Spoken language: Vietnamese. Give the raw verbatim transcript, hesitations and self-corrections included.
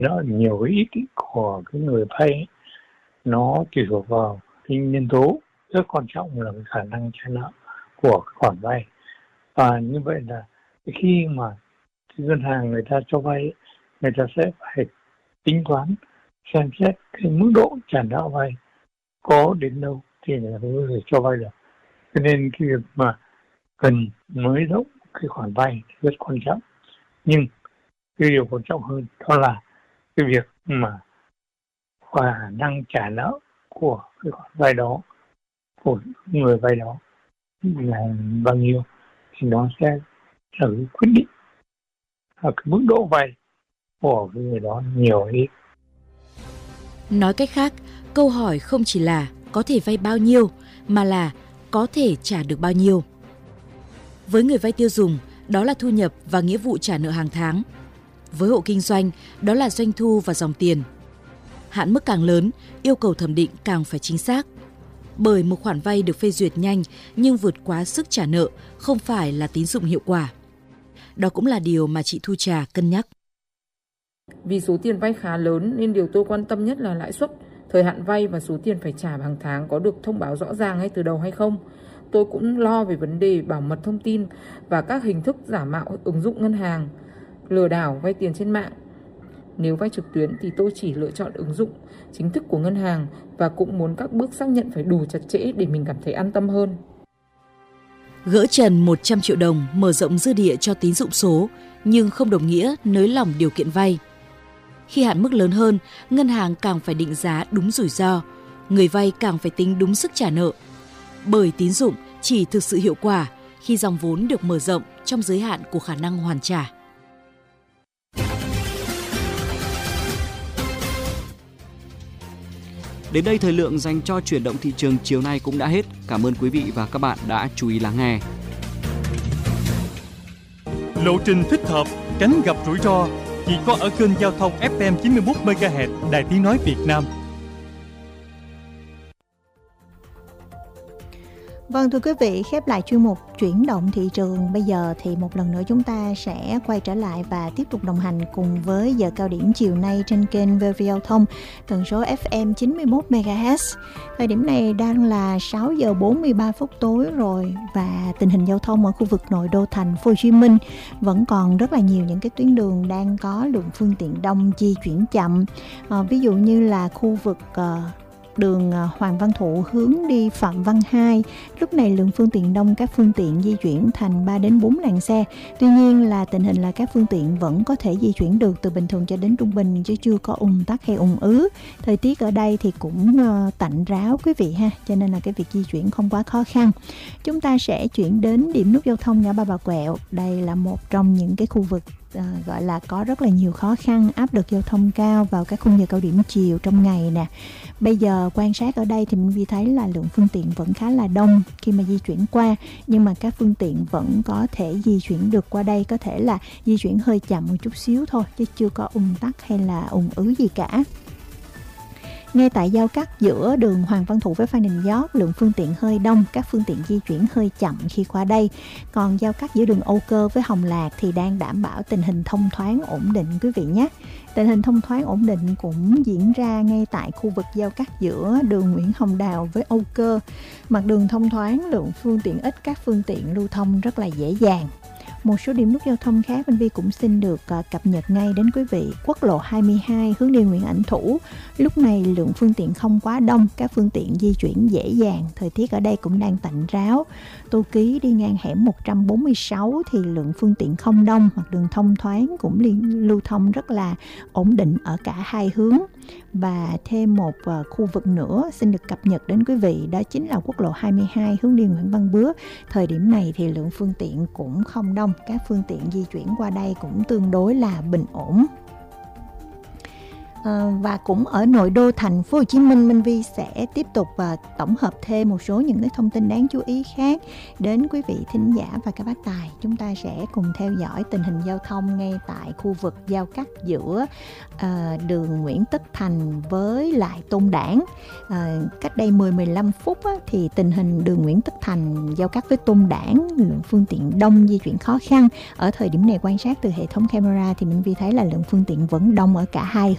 Đó nhiều ít của cái người vay nó tùy thuộc vào cái nhân tố rất quan trọng là cái khả năng trả nợ của cái khoản vay. Và như vậy là khi mà cái ngân hàng người ta cho vay, người ta sẽ phải tính toán xem xét cái mức độ trả nợ vay có đến đâu thì người ta mới có thể cho vay được. Cho nên cái việc mà cần nới rộng cái khoản vay rất quan trọng. Nhưng cái điều quan trọng hơn đó là cái việc mà khả năng trả nợ của cái khoản vay đó, của người vay đó là bao nhiêu, thì nó sẽ là cái quyết định là cái mức độ vay của cái người đó nhiều hay ít. Nói cách khác, câu hỏi không chỉ là có thể vay bao nhiêu mà là có thể trả được bao nhiêu. Với người vay tiêu dùng, đó là thu nhập và nghĩa vụ trả nợ hàng tháng. Với hộ kinh doanh, đó là doanh thu và dòng tiền. Hạn mức càng lớn, yêu cầu thẩm định càng phải chính xác. Bởi một khoản vay được phê duyệt nhanh nhưng vượt quá sức trả nợ không phải là tín dụng hiệu quả. Đó cũng là điều mà chị Thu Trà cân nhắc. Vì số tiền vay khá lớn nên điều tôi quan tâm nhất là lãi suất, thời hạn vay và số tiền phải trả hàng tháng có được thông báo rõ ràng ngay từ đầu hay không. Tôi cũng lo về vấn đề bảo mật thông tin và các hình thức giả mạo ứng dụng ngân hàng, lừa đảo vay tiền trên mạng. Nếu vay trực tuyến thì tôi chỉ lựa chọn ứng dụng chính thức của ngân hàng và cũng muốn các bước xác nhận phải đủ chặt chẽ để mình cảm thấy an tâm hơn. Gỡ trần một trăm triệu đồng mở rộng dư địa cho tín dụng số nhưng không đồng nghĩa nới lỏng điều kiện vay. Khi hạn mức lớn hơn, ngân hàng càng phải định giá đúng rủi ro, người vay càng phải tính đúng sức trả nợ. Bởi tín dụng chỉ thực sự hiệu quả khi dòng vốn được mở rộng trong giới hạn của khả năng hoàn trả. Đến đây thời lượng dành cho chuyển động thị trường chiều nay cũng đã hết. Cảm ơn quý vị và các bạn đã chú ý lắng nghe. Lộ trình thích hợp, tránh gặp rủi ro chỉ có ở kênh giao thông ép em chín mươi mốt mê ga héc Đài Tiếng nói Việt Nam. Vâng, thưa quý vị, khép lại chuyên mục chuyển động thị trường. Bây giờ thì một lần nữa chúng ta sẽ quay trở lại và tiếp tục đồng hành cùng với giờ cao điểm chiều nay trên kênh vê o vê Giao thông, tần số ép em chín mươi mốt mê ga héc. Thời điểm này đang là sáu giờ bốn mươi ba phút tối rồi và tình hình giao thông ở khu vực nội đô thành phố Hồ Chí Minh vẫn còn rất là nhiều những cái tuyến đường đang có lượng phương tiện đông di chuyển chậm. À, ví dụ như là khu vực uh, đường Hoàng Văn Thụ hướng đi Phạm Văn Hai, lúc này lượng phương tiện đông, các phương tiện di chuyển thành ba đến bốn làn xe. Tuy nhiên là tình hình là các phương tiện vẫn có thể di chuyển được từ bình thường cho đến trung bình chứ chưa có ùn tắc hay ùn ứ. Thời tiết ở đây thì cũng uh, tạnh ráo quý vị ha, cho nên là cái việc di chuyển không quá khó khăn. Chúng ta sẽ chuyển đến điểm nút giao thông ngã ba Bà Quẹo. Đây là một trong những cái khu vực À, gọi là có rất là nhiều khó khăn, áp lực giao thông cao vào các khung giờ cao điểm chiều trong ngày nè. Bây giờ quan sát ở đây thì mình vi thấy là lượng phương tiện vẫn khá là đông khi mà di chuyển qua, nhưng mà các phương tiện vẫn có thể di chuyển được qua đây, có thể là di chuyển hơi chậm một chút xíu thôi chứ chưa có ùn tắc hay là ùn ứ gì cả. Ngay tại giao cắt giữa đường Hoàng Văn Thụ với Phan Đình Giót, lượng phương tiện hơi đông, các phương tiện di chuyển hơi chậm khi qua đây. Còn giao cắt giữa đường Âu Cơ với Hồng Lạc thì đang đảm bảo tình hình thông thoáng ổn định quý vị nhé. Tình hình thông thoáng ổn định cũng diễn ra ngay tại khu vực giao cắt giữa đường Nguyễn Hồng Đào với Âu Cơ. Mặt đường thông thoáng, lượng phương tiện ít, các phương tiện lưu thông rất là dễ dàng. Một số điểm nút giao thông khác Minh Vi cũng xin được uh, cập nhật ngay đến quý vị. Quốc lộ hai mươi hai hướng đi Nguyễn Ảnh Thủ, lúc này lượng phương tiện không quá đông, các phương tiện di chuyển dễ dàng. Thời tiết ở đây cũng đang tạnh ráo. Tô Ký đi ngang hẻm một trăm bốn mươi sáu thì lượng phương tiện không đông, mặt đường thông thoáng cũng liên, lưu thông rất là ổn định ở cả hai hướng. Và thêm một uh, khu vực nữa xin được cập nhật đến quý vị, đó chính là quốc lộ hai mươi hai hướng đi Nguyễn Văn Bứa. Thời điểm này thì lượng phương tiện cũng không đông, các phương tiện di chuyển qua đây cũng tương đối là bình ổn. À, và cũng ở nội đô thành phố Hồ Chí Minh, Minh Vi sẽ tiếp tục và tổng hợp thêm một số những cái thông tin đáng chú ý khác đến quý vị thính giả và các bác tài. Chúng ta sẽ cùng theo dõi tình hình giao thông ngay tại khu vực giao cắt giữa à, đường Nguyễn Tất Thành với lại Tôn Đản. À, cách đây mười đến mười lăm phút á, thì tình hình đường Nguyễn Tất Thành giao cắt với Tôn Đản, lượng phương tiện đông, di chuyển khó khăn. Ở thời điểm này quan sát từ hệ thống camera thì Minh Vi thấy là lượng phương tiện vẫn đông ở cả hai